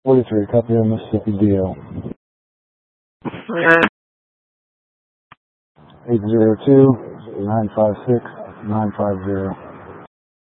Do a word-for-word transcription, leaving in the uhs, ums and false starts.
forty-three, copy on Mississippi D L. Okay. eight zero two, nine five six, nine five zero.